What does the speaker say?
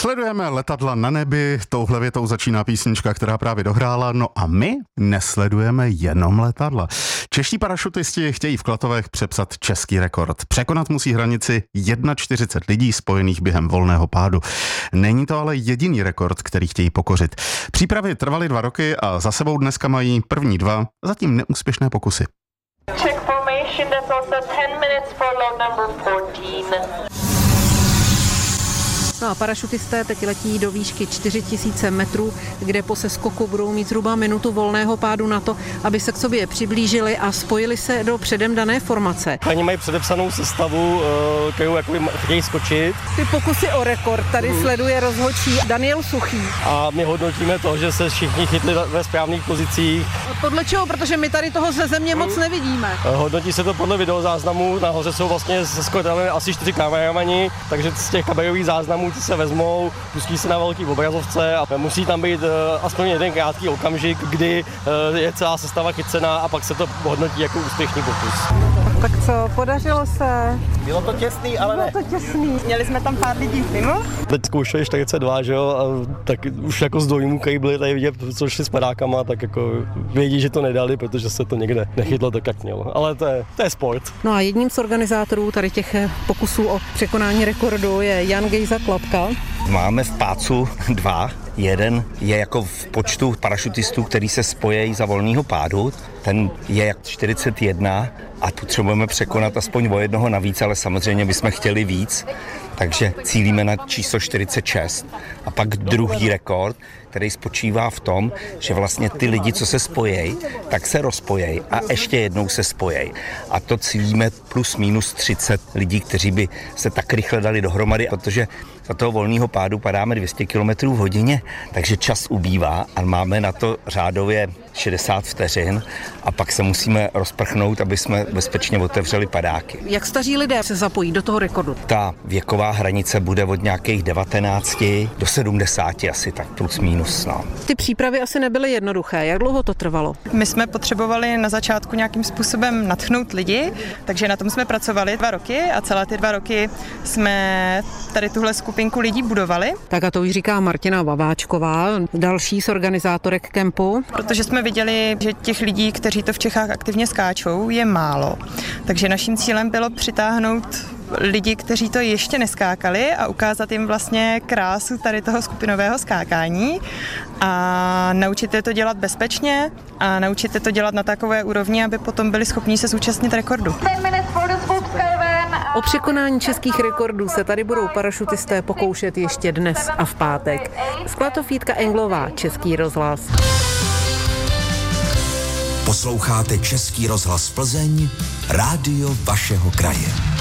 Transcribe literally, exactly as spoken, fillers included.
Sledujeme letadla na nebi, touhle větou začíná písnička, která právě dohrála, no a my nesledujeme jenom letadla. Čeští parašutisti chtějí v Klatovech přepsat český rekord. Překonat musí hranici čtyřicet jedna lidí spojených během volného pádu. Není to ale jediný rekord, který chtějí pokořit. Přípravy trvaly dva roky a za sebou dneska mají první dva, zatím neúspěšné pokusy. Check formation, that's also ten minutes for load number fourteen. No a parašutisté teď letí do výšky čtyři tisíce metrů, kde po seskoku budou mít zhruba minutu volného pádu na to, aby se k sobě přiblížili a spojili se do předem dané formace. Oni mají předepsanou sestavu, kterou jako chtějí skočit. Ty pokusy o rekord tady hmm. sleduje rozhodčí Daniel Suchý. A my hodnotíme to, že se všichni chytli ve správných pozicích. Podle čeho? Protože my tady toho ze země moc nevidíme. Hodnotí se to podle videozáznamů, nahoře jsou vlastně se skladami asi čtyři kameramani, takže z těch kamerových záznamů ty se vezmou, pustí se na velký obrazovce a musí tam být uh, aspoň jeden krátký okamžik, kdy uh, je celá sestava chycená a pak se to hodnotí jako úspěšný pokus. Tak co, podařilo se? Bylo to těsný, ale Bylo to těsný. Měli jsme tam pár lidí mimo. Teď zkoušeli čtyřicet dva, že jo, a tak už jako z dojmů, který byli tady vidět, co šli s padákama, tak jako vědí, že to nedali, protože se to někde nechytlo tak, jak mělo. Ale to je, to je sport. No a jedním z organizátorů tady těch pokusů o překonání rekordu je Jan Gejza Klapka. Máme v pácu dva. Jeden je jako v počtu parašutistů, který se spojí za volného pádu. Ten je jak čtyřicet jedna a potřebujeme překonat aspoň o jednoho navíc, ale samozřejmě bychom chtěli víc. Takže cílíme na číslo čtyřicet šest. A pak druhý rekord, který spočívá v tom, že vlastně ty lidi, co se spojí, tak se rozpojí a ještě jednou se spojí. A to cílíme plus minus třicet lidí, kteří by se tak rychle dali dohromady, protože za toho volného pádu padáme dvě stě kilometrů v hodině, takže čas ubývá a máme na to řádově šedesát vteřin a pak se musíme rozprchnout, aby jsme bezpečně otevřeli padáky. Jak staří lidé se zapojí do toho rekordu? Ta věková hranice bude od nějakých devatenácti do sedmdesáti asi tak plus minus. No. Ty přípravy asi nebyly jednoduché. Jak dlouho to trvalo? My jsme potřebovali na začátku nějakým způsobem nadchnout lidi, takže na tom jsme pracovali dva roky a celé ty dva roky jsme tady tuhle skupinku lidí budovali. Tak a to už říká Martina Baváčková, další z organizátorek kempu. Protože jsme viděli, že těch lidí, kteří to v Čechách aktivně skáčou, je málo. Takže naším cílem bylo přitáhnout lidi, kteří to ještě neskákali a ukázat jim vlastně krásu tady toho skupinového skákání a naučit je to dělat bezpečně a naučit je to dělat na takové úrovni, aby potom byli schopni se zúčastnit rekordu. O překonání českých rekordů se tady budou parašutisté pokoušet ještě dnes a v pátek. Z Klatov Jitka Englová, Český rozhlas. Posloucháte Český rozhlas Plzeň, rádio vašeho kraje.